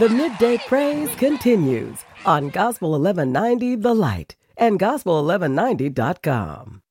The Midday Praise continues on Gospel 1190 The Light and Gospel1190.com.